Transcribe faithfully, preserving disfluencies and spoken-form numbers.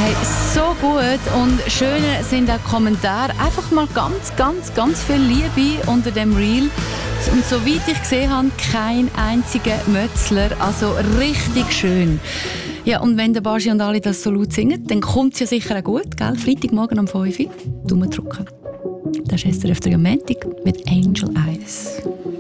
Hey, so gut und schön sind auch Kommentare. Einfach mal ganz, ganz, ganz viel Liebe unter dem Reel. Und soweit ich gesehen habe, kein einziger Mötzler. Also richtig schön. Ja, und wenn der Baschi und alle das so laut singen, dann kommt es ja sicher auch gut, gell? Freitagmorgen um fünf Uhr. Daumen drücken. Das ist S R F drei am Montag mit Angel Eyes.